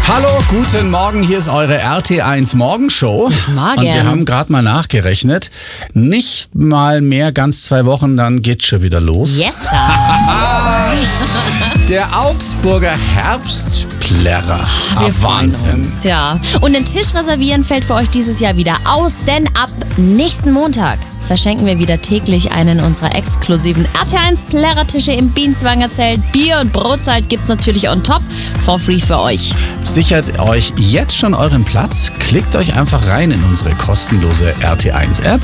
Hallo, guten Morgen, hier ist eure RT1 Morgenshow. Guten Morgen. Und wir haben gerade mal nachgerechnet. Nicht mal mehr ganz 2 Wochen, dann geht's schon wieder los. Yes, sir. Der Augsburger Herbstplärrer. Wir freuen Wahnsinn. uns, ja. Und den Tisch reservieren fällt für euch dieses Jahr wieder aus, denn ab nächsten Montag verschenken wir wieder täglich einen unserer exklusiven RT1 Plärrertische im Bienswanger Zelt. Bier und Brotzeit gibt's natürlich on top for free für euch. Sichert euch jetzt schon euren Platz. Klickt euch einfach rein in unsere kostenlose RT1 App